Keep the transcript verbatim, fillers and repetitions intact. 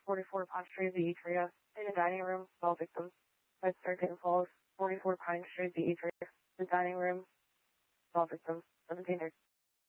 forty-four Pine Street, the Atria. In the dining room, all victims. Red Circuit and Falls, forty-four Pine Street, the Atria. The dining room, all victims. seventeen